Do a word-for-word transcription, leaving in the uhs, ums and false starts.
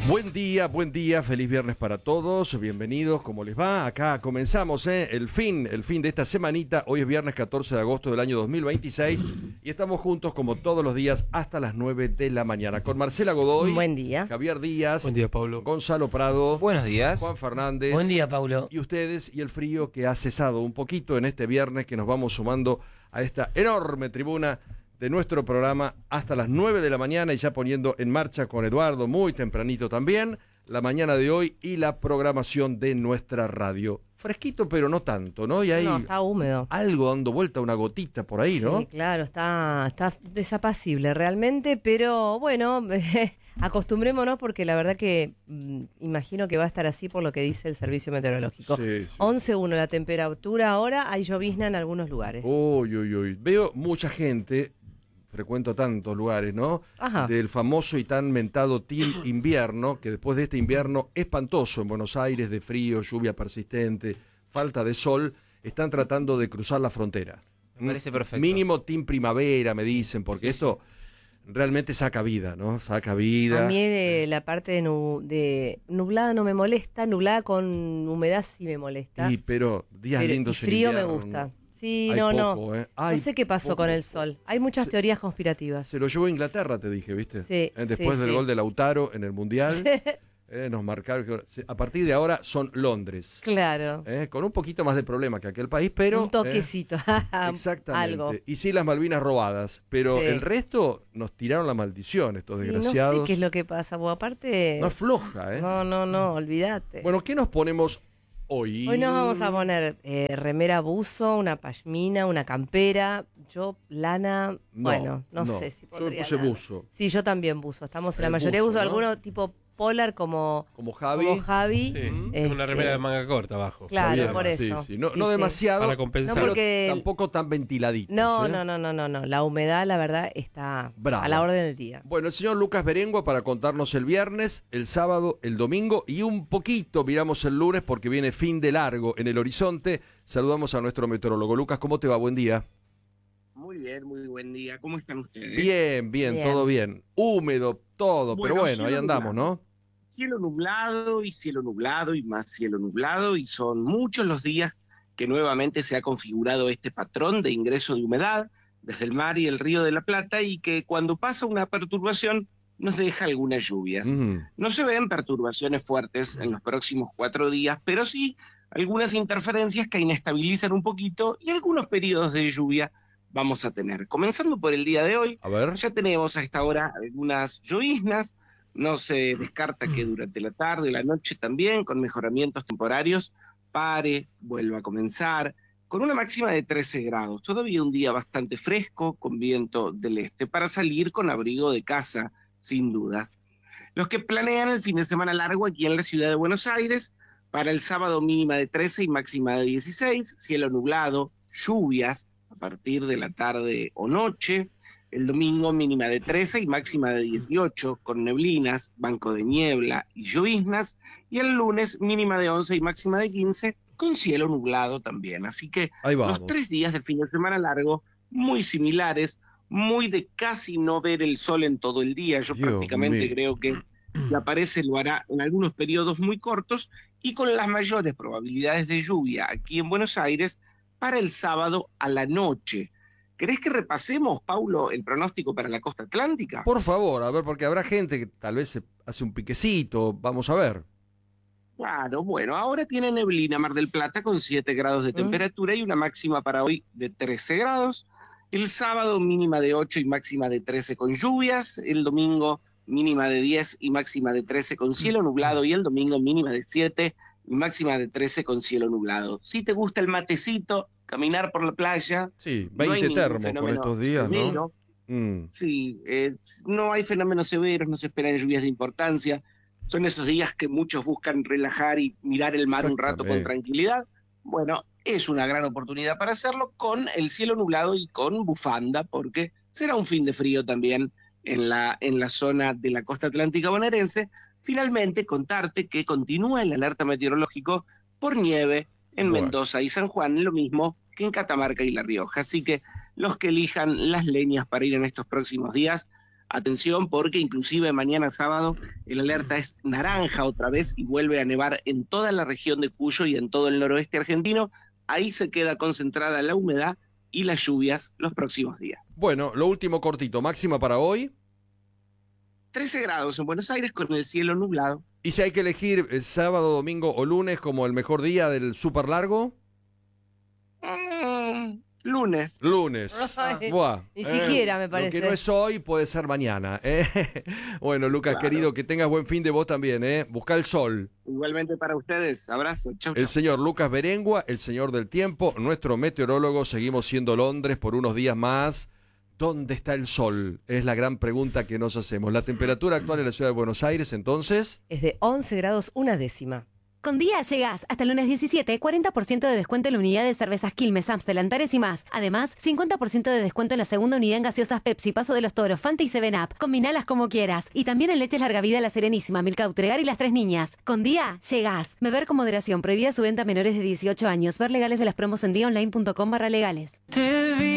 Buen día, buen día, feliz viernes para todos, bienvenidos, ¿cómo les va? Acá comenzamos ¿eh? el fin, el fin de esta semanita, hoy es viernes catorce de agosto del año dos mil veintiséis y estamos juntos como todos los días hasta las nueve de la mañana con Marcela Godoy, buen día, Javier Díaz, buen día Pablo, Gonzalo Prado, buenos días, Juan Fernández, buen día Pablo, y ustedes y el frío que ha cesado un poquito en este viernes que nos vamos sumando a esta enorme tribuna de nuestro programa hasta las nueve de la mañana y ya poniendo en marcha con Eduardo muy tempranito también la mañana de hoy y la programación de nuestra radio. Fresquito pero no tanto, ¿no? Y hay no, está húmedo. Algo dando vuelta, una gotita por ahí, ¿no? Sí, claro, está, está desapacible realmente, pero bueno, acostumbrémonos porque la verdad que mmm, imagino que va a estar así por lo que dice el servicio meteorológico. Sí, sí. once uno la temperatura ahora, hay llovizna en algunos lugares. Uy, uy, uy. Veo mucha gente, frecuento tantos lugares, ¿no? Ajá. Del famoso y tan mentado Team Invierno, que después de este invierno espantoso en Buenos Aires, de frío, lluvia persistente, falta de sol, están tratando de cruzar la frontera. Me parece perfecto. Mínimo Team Primavera, me dicen, porque sí, esto sí. realmente saca vida, ¿no? Saca vida. A mí de la parte de, nu de nublada no me molesta, nublada con humedad sí me molesta. Sí, pero días pero, lindos y frío en invierno, me gusta. Sí, Hay no, poco, no. ¿eh? Hay no sé qué pasó poco. con el sol. Hay muchas se, teorías conspirativas. Se lo llevó a Inglaterra, te dije, ¿viste? Sí, eh, Después sí, del sí. gol de Lautaro en el Mundial, eh, nos marcaron que a partir de ahora son Londres. Claro. Eh, con un poquito más de problema que aquel país, pero... Un toquecito. Eh, exactamente. Algo. Y sí, las Malvinas robadas. Pero sí. el resto nos tiraron la maldición, estos sí, desgraciados. No sé qué es lo que pasa, vos aparte... No afloja, ¿eh? No, no, no, olvídate. Bueno, ¿qué nos ponemos hoy? Hoy nos vamos a poner eh, remera buzo, una pashmina, una campera, yo lana, no, bueno, no, no sé si yo podría puse lana. buzo. Sí, yo también buzo, estamos en El la mayoría buzo, buzo, ¿no? alguno tipo polar como, como Javi. Como Javi. Sí, este, una remera de manga corta abajo. Claro, bien, por eso. Sí, sí. No, sí, no sí. demasiado, para compensar. No, porque pero el... tampoco tan ventiladito. No, ¿eh? no, no, no, no, no, la humedad la verdad está Bravo. a la orden del día. Bueno, el señor Lucas Berengua para contarnos el viernes, el sábado, el domingo y un poquito miramos el lunes porque viene fin de largo en el horizonte. Saludamos a nuestro meteorólogo. Lucas, ¿cómo te va? Buen día. Muy bien, muy buen día. ¿Cómo están ustedes? Bien, bien, bien. todo bien. Húmedo, todo, bueno, pero bueno, ahí andamos, nublado. ¿no? Cielo nublado y cielo nublado y más cielo nublado y son muchos los días que nuevamente se ha configurado este patrón de ingreso de humedad desde el mar y el río de la Plata y que cuando pasa una perturbación nos deja algunas lluvias. Mm. No se ven perturbaciones fuertes en los próximos cuatro días, pero sí algunas interferencias que inestabilizan un poquito y algunos periodos de lluvia vamos a tener. Comenzando por el día de hoy, A ver. ya tenemos a esta hora algunas lloviznas, no se descarta que durante la tarde, la noche también, con mejoramientos temporarios, pare, vuelva a comenzar, con una máxima de trece grados. Todavía un día bastante fresco, con viento del este, para salir con abrigo de casa, sin dudas. Los que planean el fin de semana largo aquí en la ciudad de Buenos Aires, para el sábado mínima de trece y máxima de dieciséis, cielo nublado, lluvias a partir de la tarde o noche. El domingo mínima de trece y máxima de dieciocho, con neblinas, banco de niebla y lloviznas. Y el lunes mínima de once y máxima de quince, con cielo nublado también. Así que Ahí vamos. los tres días de fin de semana largo, muy similares, muy de casi no ver el sol en todo el día. Yo Dios prácticamente mío. creo que si aparece lo hará en algunos periodos muy cortos y con las mayores probabilidades de lluvia aquí en Buenos Aires para el sábado a la noche. ¿Querés que repasemos, Paulo, el pronóstico para la costa atlántica? Por favor, a ver, porque habrá gente que tal vez se hace un piquecito, vamos a ver. Claro, bueno, ahora tiene neblina Mar del Plata con siete grados de temperatura y una máxima para hoy de trece grados. El sábado mínima de ocho y máxima de trece con lluvias. El domingo mínima de diez y máxima de trece con cielo nublado. Y el domingo mínima de siete y máxima de trece con cielo nublado. Si te gusta el matecito, caminar por la playa. Sí, no hay veinte ningún termos con fenómeno estos días, severo. ¿no? Mm. Sí, eh, no hay fenómenos severos, no se esperan lluvias de importancia. Son esos días que muchos buscan relajar y mirar el mar un rato con tranquilidad. Bueno, es una gran oportunidad para hacerlo con el cielo nublado y con bufanda, porque será un fin de frío también en la, en la zona de la costa atlántica bonaerense. Finalmente, contarte que continúa el alerta meteorológico por nieve en Bueno. Mendoza y San Juan, lo mismo que en Catamarca y La Rioja. Así que los que elijan las leñas para ir en estos próximos días, Atención, porque inclusive mañana sábado el alerta es naranja otra vez y vuelve a nevar en toda la región de Cuyo y en todo el noroeste argentino. Ahí se queda concentrada la humedad y las lluvias los próximos días. Bueno, lo último cortito, máxima para hoy. trece grados en Buenos Aires con el cielo nublado. ¿Y si hay que elegir el sábado, domingo o lunes como el mejor día del súper largo? Mm, lunes. Lunes. Ay, Buah, ni eh, siquiera me parece. Lo que no es hoy puede ser mañana. ¿eh? Bueno, Lucas, Claro. querido, que tengas buen fin de vos también. ¿eh? Busca el sol. Igualmente para ustedes. Abrazo. Chau, chau. El señor Lucas Berengua, el señor del tiempo, nuestro meteorólogo. Seguimos siendo Londres por unos días más. ¿Dónde está el sol? Es la gran pregunta que nos hacemos. La temperatura actual en la ciudad de Buenos Aires, entonces... Es de once grados una décima. Con Día llegás hasta el lunes diecisiete, cuarenta por ciento de descuento en la unidad de cervezas Quilmes, Amstel, Antares y más. Además, cincuenta por ciento de descuento en la segunda unidad en gaseosas Pepsi, Paso de los Toros, Fanta y seven up. Combinalas como quieras. Y también en leches Larga Vida, La Serenísima, Milka Utregar y Las Tres Niñas. Con Día llegás. Beber con moderación. Prohibida su venta a menores de dieciocho años. Ver legales de las promos en diaonline punto com barra legales.